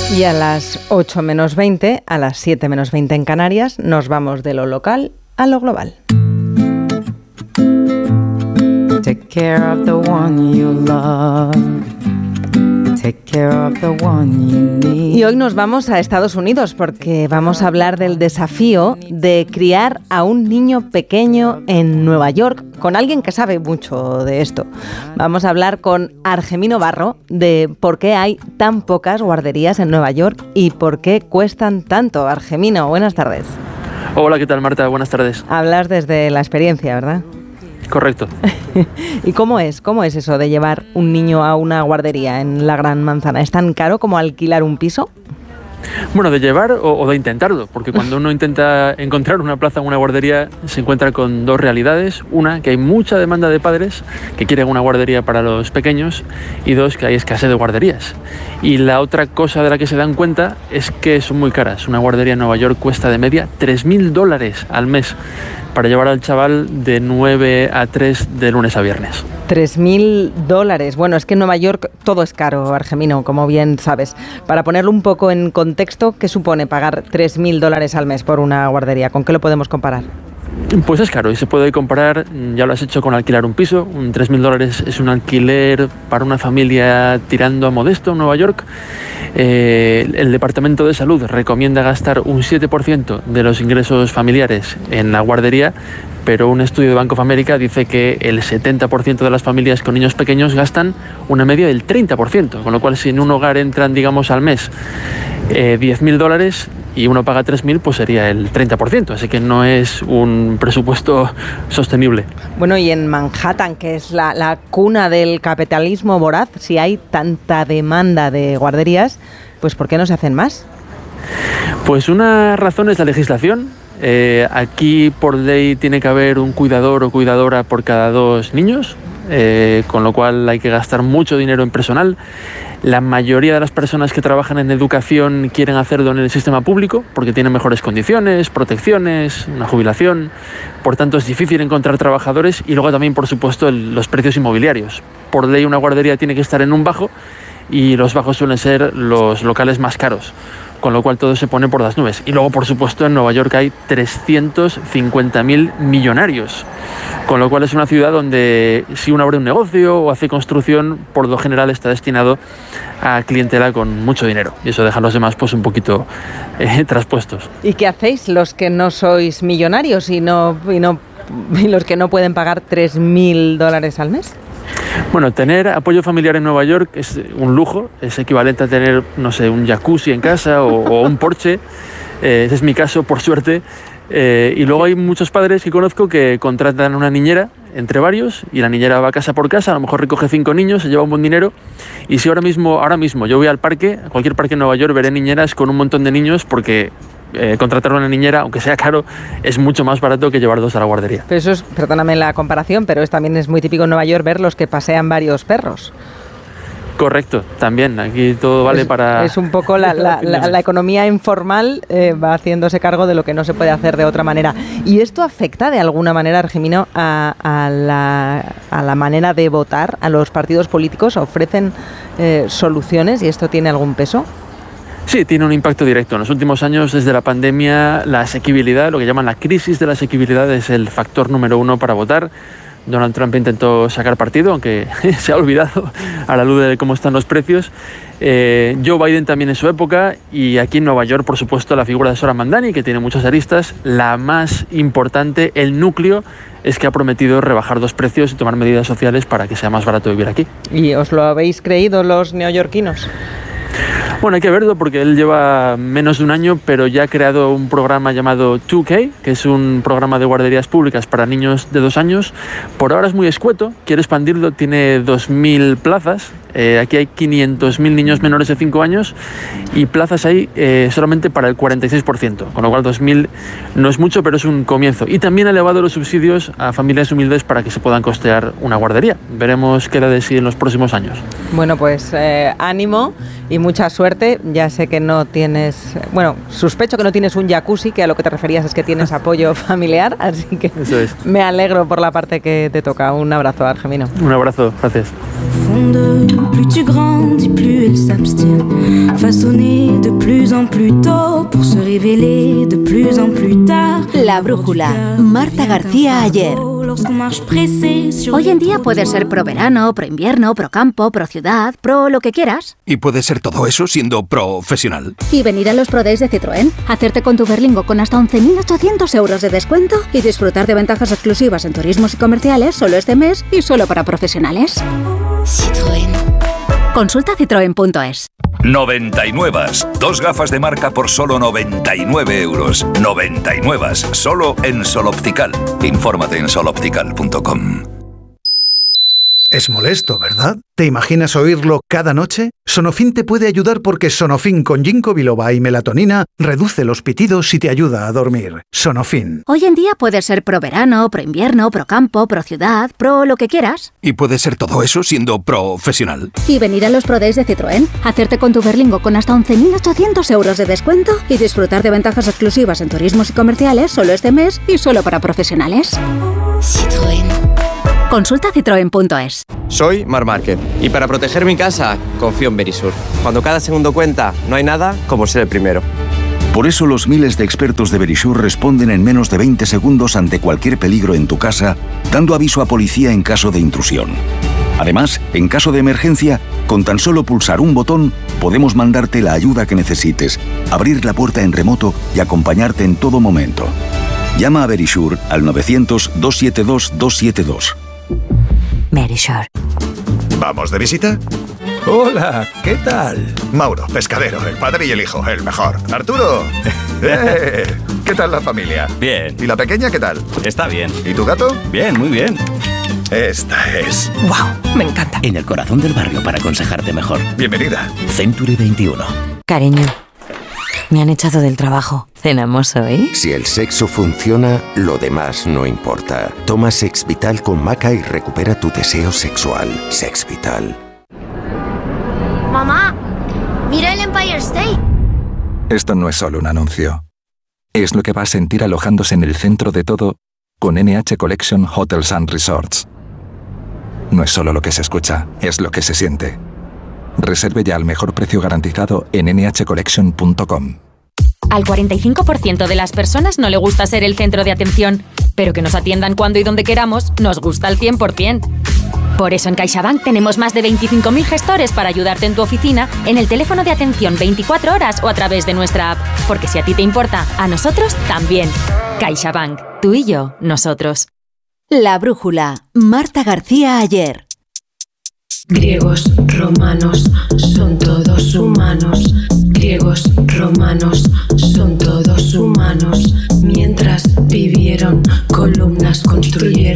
Y a las 8 menos 20, a las 7 menos 20 en Canarias, nos vamos de lo local a lo global. Take care of the one you love. Take care of the one you need. Y hoy nos vamos a Estados Unidos porque vamos a hablar del desafío de criar a un niño pequeño en Nueva York con alguien que sabe mucho de esto. Vamos a hablar con Argemino Barro de por qué hay tan pocas guarderías en Nueva York y por qué cuestan tanto. Argemino, buenas tardes. Hola, ¿qué tal, Marta? Buenas tardes. Hablas desde la experiencia, ¿verdad? Correcto. ¿Y cómo es eso de llevar un niño a una guardería en la Gran Manzana? ¿Es tan caro como alquilar un piso? Bueno, de llevar o de intentarlo, porque cuando uno intenta encontrar una plaza en una guardería se encuentra con dos realidades. Una, que hay mucha demanda de padres que quieren una guardería para los pequeños, y dos, que hay escasez de guarderías. Y la otra cosa de la que se dan cuenta es que son muy caras. Una guardería en Nueva York cuesta de media $3.000 al mes para llevar al chaval de 9 a 3 de lunes a viernes. $3.000. Bueno, es que en Nueva York todo es caro, Argemino, como bien sabes. Para ponerlo un poco en contexto, ¿qué supone pagar $3.000 al mes por una guardería? ¿Con qué lo podemos comparar? Pues es caro y se puede comparar, ya lo has hecho con alquilar un piso. Un $3.000 es un alquiler para una familia tirando a modesto en Nueva York. El Departamento de Salud recomienda gastar un 7% de los ingresos familiares en la guardería, pero un estudio de Bank of America dice que el 70% de las familias con niños pequeños gastan una media del 30%, con lo cual si en un hogar entran, digamos, al mes $10.000 y uno paga 3.000, pues sería el 30%, así que no es un presupuesto sostenible. Bueno, y en Manhattan, que es la cuna del capitalismo voraz, si hay tanta demanda de guarderías, pues ¿por qué no se hacen más? Pues una razón es la legislación. Aquí por ley tiene que haber un cuidador o cuidadora por cada 2 niños, con lo cual hay que gastar mucho dinero en personal. La mayoría de las personas que trabajan en educación quieren hacerlo en el sistema público porque tienen mejores condiciones, protecciones, una jubilación. Por tanto, es difícil encontrar trabajadores y luego también, por supuesto, los precios inmobiliarios. Por ley, una guardería tiene que estar en un bajo y los bajos suelen ser los locales más caros, con lo cual todo se pone por las nubes. Y luego, por supuesto, en Nueva York hay 350.000 millonarios, con lo cual es una ciudad donde si uno abre un negocio o hace construcción, por lo general está destinado a clientela con mucho dinero, y eso deja a los demás pues un poquito traspuestos. ¿Y qué hacéis los que no sois millonarios y los que no pueden pagar $3.000 al mes? Bueno, tener apoyo familiar en Nueva York es un lujo, es equivalente a tener, no sé, un jacuzzi en casa o un Porsche. Ese es mi caso, por suerte. Y luego hay muchos padres que conozco que contratan una niñera entre varios y la niñera va casa por casa, a lo mejor recoge 5 niños, se lleva un buen dinero. Y si ahora mismo yo voy al parque, a cualquier parque en Nueva York, veré niñeras con un montón de niños porque contratar una niñera, aunque sea caro, es mucho más barato que llevar 2 a la guardería. Pero eso es, perdóname la comparación, pero también es muy típico en Nueva York ver los que pasean varios perros. Correcto, también, aquí todo vale para... Es un poco la economía informal va haciéndose cargo de lo que no se puede hacer de otra manera. ¿Y esto afecta de alguna manera, Argemino, a la manera de votar? ¿A los partidos políticos ofrecen soluciones y esto tiene algún peso? Sí, tiene un impacto directo. En los últimos años, desde la pandemia, la asequibilidad, lo que llaman la crisis de la asequibilidad, es el factor número 1 para votar. Donald Trump intentó sacar partido, aunque se ha olvidado a la luz de cómo están los precios. Joe Biden también en su época, y aquí en Nueva York, por supuesto, la figura de Zohran Mamdani, que tiene muchas aristas. La más importante, el núcleo, es que ha prometido rebajar los precios y tomar medidas sociales para que sea más barato vivir aquí. ¿Y os lo habéis creído los neoyorquinos? Bueno, hay que verlo porque él lleva menos de un año, pero ya ha creado un programa llamado 2K, que es un programa de guarderías públicas para niños de 2 años. Por ahora es muy escueto, quiere expandirlo, tiene 2.000 plazas. Aquí hay 500.000 niños menores de 5 años y plazas hay solamente para el 46%, con lo cual 2.000 no es mucho, pero es un comienzo. Y también ha elevado los subsidios a familias humildes para que se puedan costear una guardería. Veremos qué da de sí en los próximos años. Bueno, pues ánimo y mucha suerte. Ya sé que no tienes, sospecho que no tienes un jacuzzi, que a lo que te referías es que tienes apoyo familiar, así que eso es. Me alegro por la parte que te toca. Un abrazo, Argemino. Un abrazo, gracias. plus tu grandis, plus elle s'abstient. Façonné de plus en plus tôt pour se révéler de plus en plus tard. La brújula, Marta García Ayer. Hoy en día puedes ser pro verano, pro invierno, pro campo, pro ciudad, pro lo que quieras. Y puedes ser todo eso siendo profesional. Y venir a los Pro Days de Citroën, hacerte con tu Berlingo con hasta 11.800 euros de descuento y disfrutar de ventajas exclusivas en turismos y comerciales solo este mes y solo para profesionales. Citroën. Consulta citroen.es. 99. 2 gafas de marca por solo 99 euros. 99. Solo en Sol Optical. Infórmate en soloptical.com. Es molesto, ¿verdad? ¿Te imaginas oírlo cada noche? Sonofin te puede ayudar porque Sonofin con ginkgo biloba y melatonina reduce los pitidos y te ayuda a dormir. Sonofin. Hoy en día puedes ser pro verano, pro invierno, pro campo, pro ciudad, pro lo que quieras. Y puedes ser todo eso siendo profesional. Y venir a los Pro Days de Citroën, hacerte con tu Berlingo con hasta 11.800 euros de descuento y disfrutar de ventajas exclusivas en turismos y comerciales solo este mes y solo para profesionales. Citroën. Consulta citroen.es. Soy Marc Márquez y para proteger mi casa confío en Verisur. Cuando cada segundo cuenta, no hay nada como ser el primero. Por eso los miles de expertos de Verisur responden en menos de 20 segundos ante cualquier peligro en tu casa, dando aviso a policía en caso de intrusión. Además, en caso de emergencia, con tan solo pulsar un botón, podemos mandarte la ayuda que necesites, abrir la puerta en remoto y acompañarte en todo momento. Llama a Verisur al 900-272-272. Verisur. ¿Vamos de visita? Hola, ¿qué tal? Mauro, pescadero, el padre y el hijo, el mejor. Arturo, ¿qué tal la familia? Bien. ¿Y la pequeña qué tal? Está bien. ¿Y tu gato? Bien, muy bien. Esta es... ¡Wow! Me encanta. En el corazón del barrio para aconsejarte mejor. Bienvenida. Century 21. Cariño, me han echado del trabajo. ¿Cenamos hoy? Si el sexo funciona, lo demás no importa. Toma Sex Vital con maca y recupera tu deseo sexual. Sex Vital. Mamá, mira el Empire State. Esto no es solo un anuncio. Es lo que va a sentir alojándose en el centro de todo con NH Collection Hotels and Resorts. No es solo lo que se escucha, es lo que se siente. Reserve ya al mejor precio garantizado en nhcollection.com. Al 45% de las personas no le gusta ser el centro de atención, pero que nos atiendan cuando y donde queramos nos gusta al 100%. Por eso en CaixaBank tenemos más de 25.000 gestores para ayudarte en tu oficina, en el teléfono de atención 24 horas o a través de nuestra app. Porque si a ti te importa, a nosotros también. CaixaBank. Tú y yo, nosotros. La brújula. Marta García Ayer. Griegos, romanos, son todos humanos. Griegos, romanos, son todos humanos. Mientras vivieron, columnas construyeron.